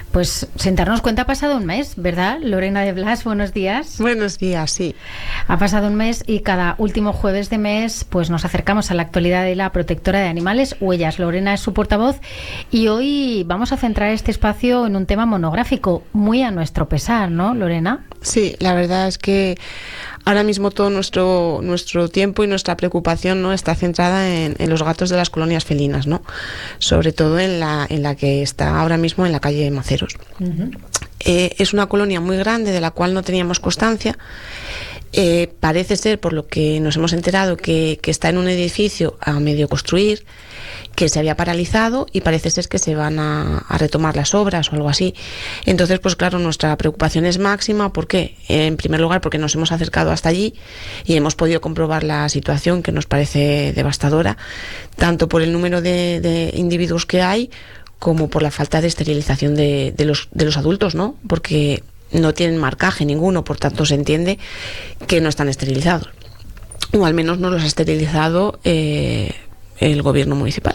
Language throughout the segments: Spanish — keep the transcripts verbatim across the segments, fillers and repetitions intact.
Pues sin darnos cuenta ha pasado un mes, ¿verdad? Lorena de Blas, buenos días. Buenos días, sí. Ha pasado un mes y cada último jueves de mes pues nos acercamos a la actualidad de la protectora de animales, Huellas. Lorena es su portavoz y hoy vamos a centrar este espacio en un tema monográfico, muy a nuestro pesar, ¿no, Lorena? Sí, la verdad es que ahora mismo todo nuestro nuestro tiempo y nuestra preocupación, ¿no?, está centrada en, en los gatos de las colonias felinas, ¿no? Sobre todo en la en la que está ahora mismo en la calle de Maceros. Uh-huh. Eh, es una colonia muy grande de la cual no teníamos constancia. Eh, parece ser, por lo que nos hemos enterado, que, que está en un edificio a medio construir, que se había paralizado y parece ser que se van a, a retomar las obras o algo así. Entonces, pues claro, nuestra preocupación es máxima. ¿Por qué? En primer lugar, porque nos hemos acercado hasta allí y hemos podido comprobar la situación, que nos parece devastadora, tanto por el número de, de individuos que hay como por la falta de esterilización de, de, los, de los adultos, ¿no? Porque no tienen marcaje ninguno, por tanto se entiende que no están esterilizados, o al menos no los ha esterilizado eh, el gobierno municipal.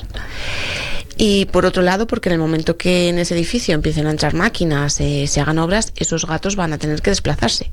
Y por otro lado, porque en el momento que en ese edificio empiecen a entrar máquinas, eh, se hagan obras, esos gatos van a tener que desplazarse.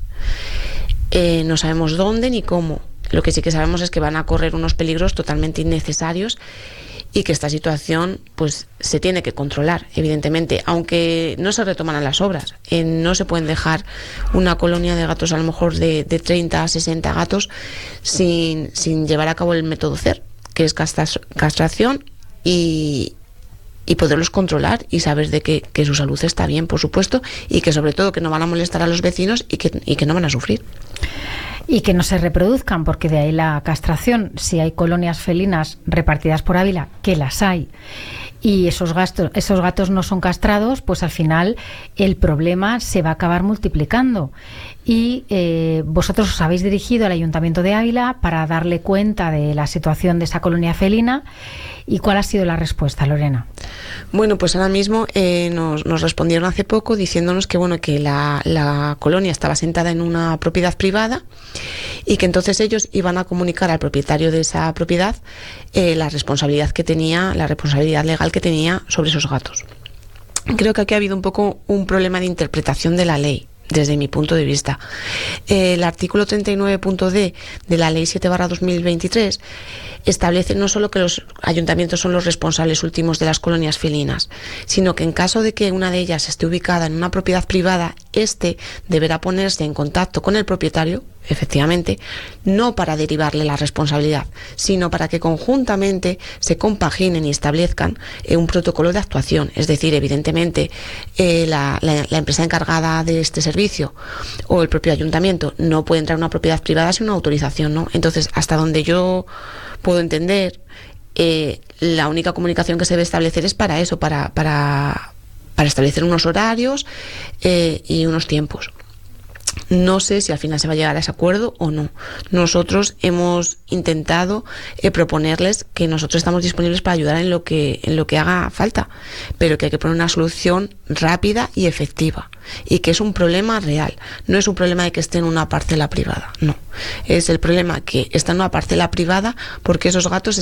Eh, no sabemos dónde ni cómo. Lo que sí que sabemos es que van a correr unos peligros totalmente innecesarios y que esta situación pues se tiene que controlar, evidentemente, aunque no se retoman las obras. Eh, no se pueden dejar una colonia de gatos a lo mejor de, de treinta a sesenta gatos sin, sin llevar a cabo el método C E R, que es castas, castración y, y poderlos controlar y saber de que, que su salud está bien, por supuesto, y que sobre todo que no van a molestar a los vecinos y que, y que no van a sufrir. Y que no se reproduzcan, porque de ahí la castración. Si hay colonias felinas repartidas por Ávila, que las hay, y esos, gastos, esos gatos no son castrados, pues al final el problema se va a acabar multiplicando. Y eh, vosotros os habéis dirigido al Ayuntamiento de Ávila para darle cuenta de la situación de esa colonia felina. ¿Y cuál ha sido la respuesta, Lorena? Bueno, pues ahora mismo eh, nos, nos respondieron hace poco diciéndonos que bueno que la, la colonia estaba asentada en una propiedad privada y que entonces ellos iban a comunicar al propietario de esa propiedad eh, la responsabilidad que tenía, la responsabilidad legal que tenía sobre esos gatos. Creo que aquí ha habido un poco un problema de interpretación de la ley, desde mi punto de vista. Eh, el artículo treinta y nueve punto d de la ley siete barra dos mil veintitrés establece no solo que los ayuntamientos son los responsables últimos de las colonias felinas, sino que en caso de que una de ellas esté ubicada en una propiedad privada, éste deberá ponerse en contacto con el propietario, efectivamente, no para derivarle la responsabilidad, sino para que conjuntamente se compaginen y establezcan eh, un protocolo de actuación. Es decir, evidentemente, eh, la, la, la empresa encargada de este servicio o el propio ayuntamiento no puede entrar a una propiedad privada sin una autorización, ¿no? Entonces, hasta donde yo puedo entender, eh, la única comunicación que se debe establecer es para eso, para, para, para establecer unos horarios eh, y unos tiempos. No sé si al final se va a llegar a ese acuerdo o no. Nosotros hemos intentado eh, proponerles que nosotros estamos disponibles para ayudar en lo que en lo que haga falta, pero que hay que poner una solución rápida y efectiva, y que es un problema real. No es un problema de que esté en una parcela privada, no. Es el problema que está en una parcela privada porque esos gatos